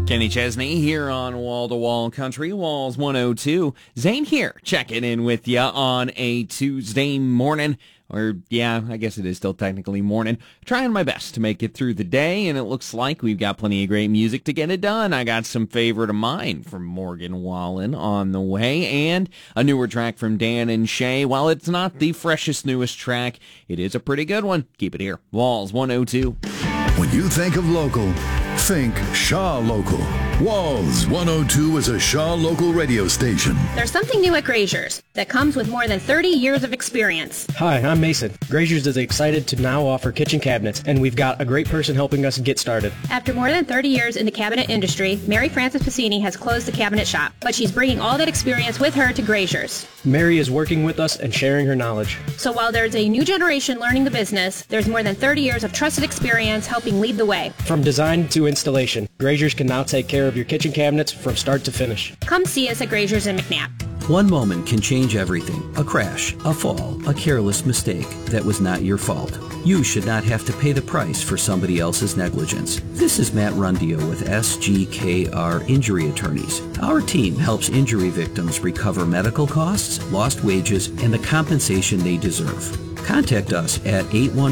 Kenny Chesney here on Wall to Wall Country, Walls 102. Zane here, checking in with you on a Tuesday morning. Or, yeah, I guess it is still technically morning. Trying my best to make it through the day, and it looks like we've got plenty of great music to get it done. I got some favorite of mine from Morgan Wallen on the way, and a newer track from Dan and Shay. While it's not the freshest, newest track, it is a pretty good one. Keep it here. Walls 102. When you think of local, think Shaw Local. Walls 102 is a Shaw Local radio station. There's something new at Grazier's that comes with more than 30 years of experience. Hi, I'm Mason. Grazier's is excited to now offer kitchen cabinets, and we've got a great person helping us get started. After more than 30 years in the cabinet industry, Mary Frances Piscini has closed the cabinet shop, but she's bringing all that experience with her to Grazier's. Mary is working with us and sharing her knowledge. So while there's a new generation learning the business, there's more than 30 years of trusted experience helping lead the way. From design to installation, Grazier's can now take care of your kitchen cabinets from start to finish. Come see us at Grazier's in McNabb. One moment can change everything. A crash, a fall, a careless mistake that was not your fault. You should not have to pay the price for somebody else's negligence. This is Matt Rundio with SGKR Injury Attorneys. Our team helps injury victims recover medical costs, lost wages, and the compensation they deserve. Contact us at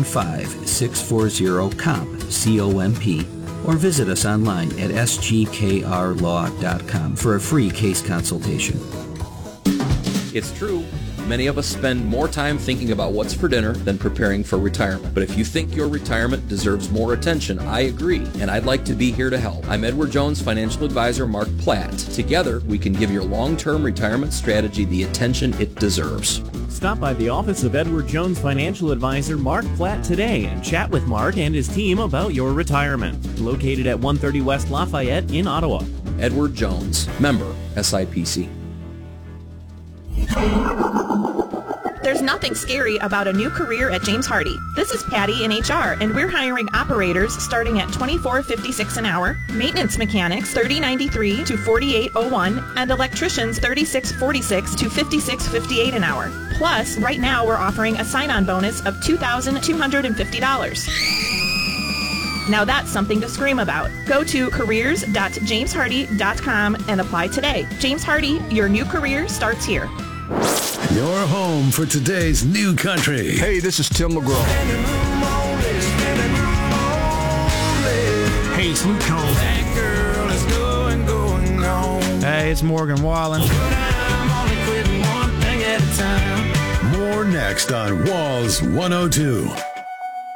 815-640-COMP, C-O-M-P, or visit us online at sgkrlaw.com for a free case consultation. It's true. Many of us spend more time thinking about what's for dinner than preparing for retirement. But if you think your retirement deserves more attention, I agree, and I'd like to be here to help. I'm Edward Jones financial advisor Mark Platt. Together, we can give your long-term retirement strategy the attention it deserves. Stop by the office of Edward Jones financial advisor Mark Platt today and chat with Mark and his team about your retirement. Located at 130 West Lafayette in Ottawa. Edward Jones, member SIPC. There's nothing scary about a new career at James Hardie. This is Patty in HR, and we're hiring operators starting at $24.56 an hour, maintenance mechanics $30.93 to $48.01, and electricians $36.46 to $56.58 an hour. Plus, right now we're offering a sign-on bonus of $2,250. Now that's something to scream about. Go to careers.jameshardy.com and apply today. James Hardie, your new career starts here. Your home for today's new country. Hey, this is Tim McGraw. Hey, it's Luke Combs. Hey, it's Morgan Wallen. More next on Walls 102.